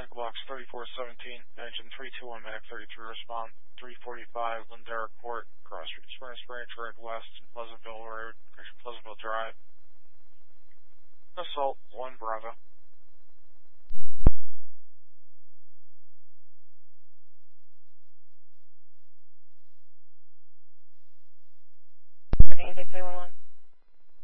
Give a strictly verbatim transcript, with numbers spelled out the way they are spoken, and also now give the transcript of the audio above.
Box thirty-four seventeen, engine three two one, Mac thirty-three, respond three forty-five, Lindera Court, Cross Street, Spring Spring, Drake West, Pleasantville Road, Pleasantville Drive. Assault one Bravo. Anything three one one.